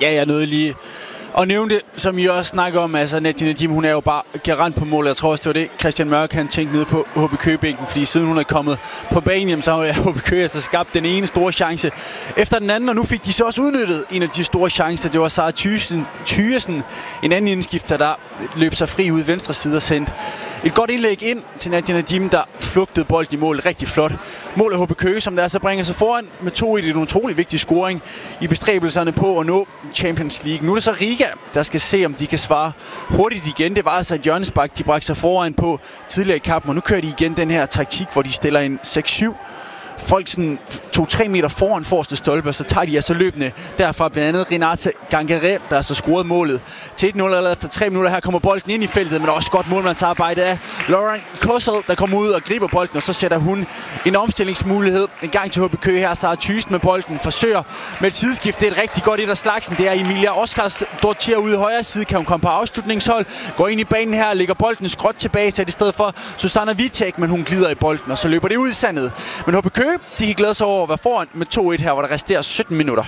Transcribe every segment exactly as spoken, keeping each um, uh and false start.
Ja, jeg nåede lige og nævnte det, som I også snakker om, altså Nadia Nadim, hun er jo bare garant på mål. Jeg tror også, det var det, Christian Mørk han tænkte nede på H B Køge-bænken, fordi siden hun er kommet på banen, jamen, så har H B Køge altså skabt den ene store chance efter den anden, og nu fik de så også udnyttet en af de store chancer. Det var Sara Thyesen, en anden indskifter, der løb sig fri ud venstre side og sendte et godt indlæg ind til Nadia Nadim, der flugtede bolden i mål. Rigtig flot mål af H B Køge, som der så bringer sig foran med to i det en utrolig vigtig scoring i bestræbelserne på at nå Champions League. Nu er det så Riga, der skal se, om de kan svare hurtigt igen. Det var altså et hjørnespark, de bragte sig foran på tidligere i kampen, og nu kører de igen den her taktik, hvor de stiller en seks syv. Folk sådan to-tre meter foran forreste stolpe, og så tager de altså løbende derfra, blandt andet Renate Gangere, der har så scoret målet til et nul allerede efter tre minutter. Her kommer bolden ind i feltet, men også godt målmandsarbejde af Lauren Kossel, der kommer ud og griber bolden, og så sætter hun en omstillingsmulighed en gang til H B Køge her. Sara Thysen med bolden forsøger med et sideskift. Det er et rigtig godt et af slagsen. Det er Emilia Oskars Dortier ude i højre side. Kan hun komme på afslutningshold? Går ind i banen her, lægger bolden skråt tilbage, så i stedet for Susanna Vitek, men hun glider i bolden, og så løber det ud i sandet. Men H B Køge, de kan glæde sig over at være foran med to et her, hvor der resterer sytten minutter.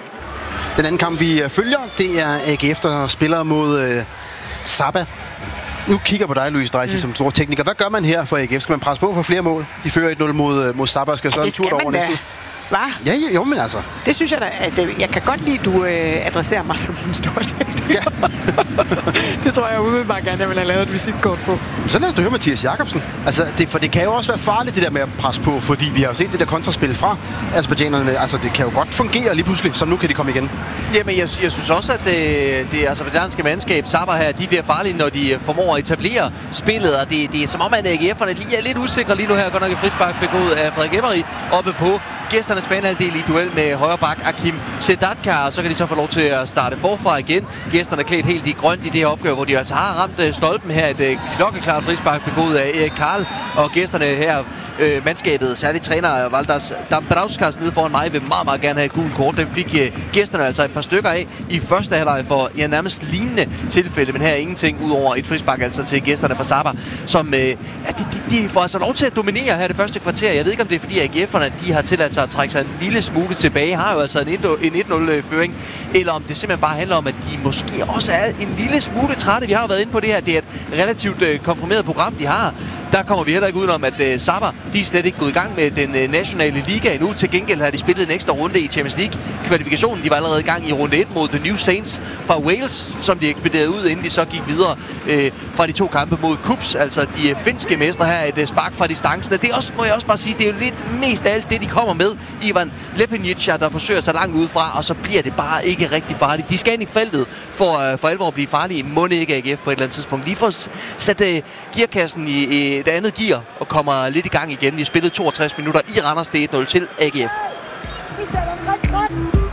Den anden kamp, vi følger, det er A G F, der spiller mod øh, Saba. Nu kigger på dig, Louise Dreisig, mm. som stor tekniker. Hvad gør man her for A G F? Skal man presse på for flere mål? De fører et nul mod, mod Saba og skal så ja, en tur over næste. Hvad? Ja, ja, jo, men altså. Det synes jeg da, at jeg kan godt lide, at du øh, adresserer mig som en stor tekniker. Ja. Det tror jeg umiddelbart gerne, jeg vil have lavet et visitkort på. Så lad os da høre Mathias Jakobsen. Altså, det, for det kan jo også være farligt, det der med at presse på, fordi vi har jo set det der kontraspil fra aserbajdsjanerne. Altså, det kan jo godt fungere lige pludselig, som nu kan de komme igen. Jamen, jeg, jeg synes også, at det, det aserbajdsjanske mandskab, Saba her, de bliver farlige, når de formår at etablere spillet. Og det, det er som om, at A G F'erne lige er lidt usikre lige nu her. Godt nok et frispark begået af Frederik Emery oppe på gæsternes banehalvdel i duel med højre bak Akim Sedatka, og så kan de så få lov til at starte forfra igen. Gæsterne er klædt helt i grønt i det her opgør, hvor de altså har ramt stolpen her. Et klokkeklart frispark begået af Erik Karl, og gæsterne her, øh, mandskabet, særligt træner Valdas Dambrauskas nede foran mig, vil meget, meget gerne have et gult kort. Den fik øh, gæsterne altså et par stykker af i første halvleg for ja, nærmest lignende tilfælde, men her er ingenting ud over et frispark altså til gæsterne fra Saba, som øh, ja, de, de, de får altså lov til at dominere her det første kvarter. Jeg ved ikke, om det er fordi A G F'erne, de har tilladt sig at trække sig en lille smule tilbage, har jo altså en et nul-føring, eller om det simpelthen bare handler om, at de måske også er en lille smule trætte. Vi har jo været inde på det her, det er et relativt øh, komprimeret program, de har. Der kommer vi heller ikke udenom, at øh, Saba, de er slet ikke gået i gang med den øh, nationale liga endnu. Til gengæld har de spillet en ekstra runde i Champions League-kvalifikationen. De var allerede i gang i runde et mod The New Saints fra Wales, som de ekspederede ud, inden de så gik videre øh, fra de to kampe mod Kups, altså de øh, finske mestre her, et øh, spark fra distancen. Det er også, må jeg også bare sige, det er jo lidt mest af alt det, de kommer med. Ivan Lepenica, der forsøger sig langt udefra, og så bliver det bare ikke rigtig farligt. De skal ind i feltet for, øh, for alvor at blive farlige. Må ikke A G F på et eller andet tidspunkt. De får sat øh, gearkassen i øh, et andet gear og kommer lidt i gang igen. Vi har spillet toogtres minutter i Randers, det er et nul til A G F.